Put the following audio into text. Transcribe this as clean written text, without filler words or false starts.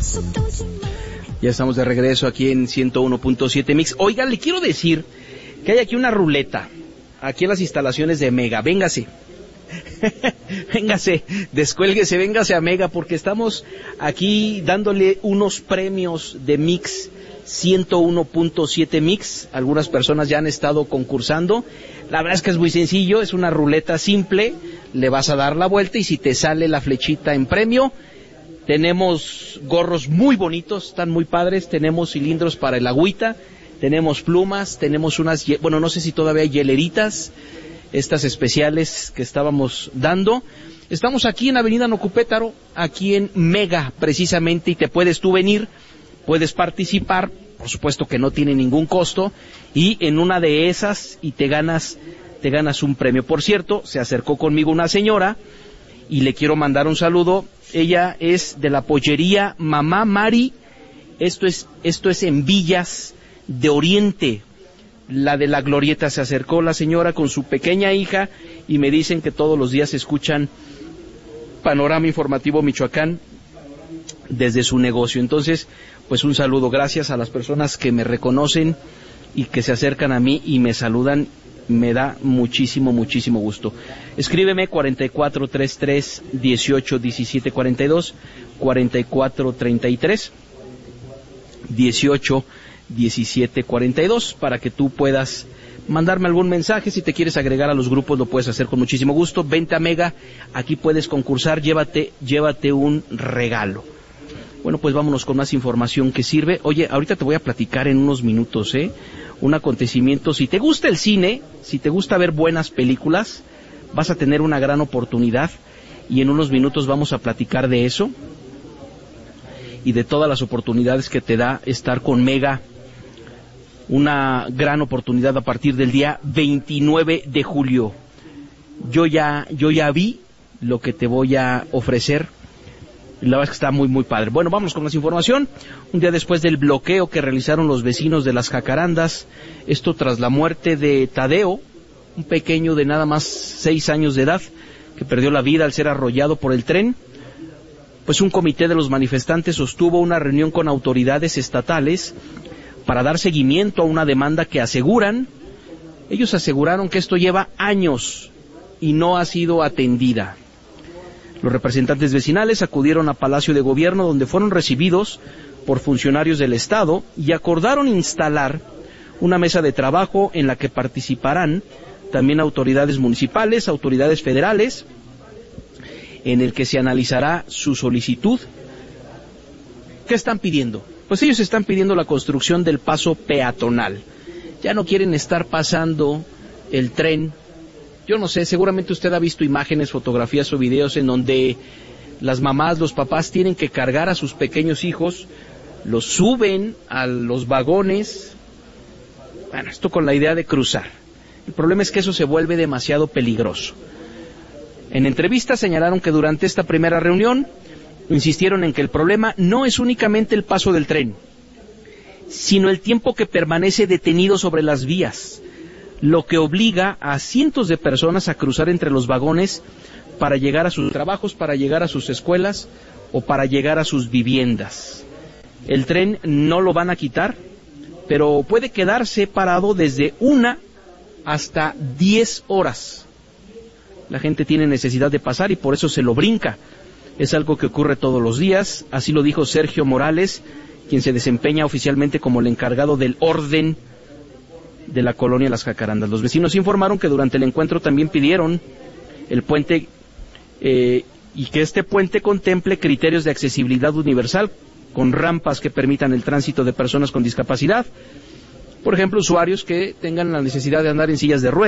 Ya estamos de regreso aquí en 101.7 Mix. Oiga, le quiero decir que hay aquí una ruleta, aquí en las instalaciones de Mega. Véngase. Véngase, descuélguese, véngase a Mega, porque estamos aquí dándole unos premios de Mix 101.7 Mix. Algunas personas ya han estado concursando. La verdad es que es muy sencillo, es una ruleta simple, le vas a dar la vuelta y si te sale la flechita en premio, tenemos gorros muy bonitos, están muy padres, tenemos cilindros para el agüita, tenemos plumas, tenemos unas, bueno, no sé si todavía hay hieleritas, estas especiales que estábamos dando. Estamos aquí en Avenida Nocupétaro, aquí en Mega precisamente, y te puedes tú venir, puedes participar, por supuesto que no tiene ningún costo, y en una de esas y te ganas un premio. Por cierto, se acercó conmigo una señora y le quiero mandar un saludo. Ella es de la pollería Mamá Mari. Esto es en Villas de Oriente. La de la Glorieta. Se acercó la señora con su pequeña hija y me dicen que todos los días escuchan Panorama Informativo Michoacán desde su negocio. Entonces, pues un saludo, gracias a las personas que me reconocen y que se acercan a mí y me saludan, me da muchísimo gusto. Escríbeme 4433 18 17 42, 4433 18 17 42, para que tú puedas mandarme algún mensaje. Si te quieres agregar a los grupos lo puedes hacer con muchísimo gusto. Vente a Mega, aquí puedes concursar, llévate un regalo. Bueno, pues vámonos con más información que sirve. Oye, ahorita te voy a platicar en unos minutos, un acontecimiento. Si te gusta el cine, si te gusta ver buenas películas, vas a tener una gran oportunidad y en unos minutos vamos a platicar de eso y de todas las oportunidades que te da estar con Mega. Una gran oportunidad a partir del día 29 de julio. Yo ya vi lo que te voy a ofrecer. La verdad es que está muy padre. Bueno, vamos con más información. Un día después del bloqueo que realizaron los vecinos de Las Jacarandas, esto tras la muerte de Tadeo, un pequeño de nada más 6 años de edad, que perdió la vida al ser arrollado por el tren, pues un comité de los manifestantes sostuvo una reunión con autoridades estatales para dar seguimiento a una demanda que ellos aseguraron que esto lleva años y no ha sido atendida. Los representantes vecinales acudieron a Palacio de Gobierno, donde fueron recibidos por funcionarios del Estado y acordaron instalar una mesa de trabajo en la que participarán también autoridades municipales, autoridades federales, en el que se analizará su solicitud. ¿Qué están pidiendo? Pues ellos están pidiendo la construcción del paso peatonal. Ya no quieren estar pasando el tren. Yo no sé, seguramente usted ha visto imágenes, fotografías o videos en donde las mamás, los papás tienen que cargar a sus pequeños hijos, los suben a los vagones, bueno, esto con la idea de cruzar. El problema es que eso se vuelve demasiado peligroso. En entrevistas señalaron que durante esta primera reunión insistieron en que el problema no es únicamente el paso del tren, sino el tiempo que permanece detenido sobre las vías, lo que obliga a cientos de personas a cruzar entre los vagones para llegar a sus trabajos, para llegar a sus escuelas o para llegar a sus viviendas. El tren no lo van a quitar, pero puede quedarse parado desde 1 hasta 10 horas. La gente tiene necesidad de pasar y por eso se lo brinca. Es algo que ocurre todos los días, así lo dijo Sergio Morales, quien se desempeña oficialmente como el encargado del orden de la colonia Las Jacarandas. Los vecinos informaron que durante el encuentro también pidieron el puente y que este puente contemple criterios de accesibilidad universal con rampas que permitan el tránsito de personas con discapacidad. Por ejemplo, usuarios que tengan la necesidad de andar en sillas de ruedas.